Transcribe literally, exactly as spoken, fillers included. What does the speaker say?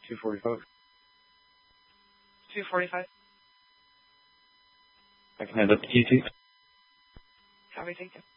two forty-five. two forty-five. I can head up to you too. Copy, thank you.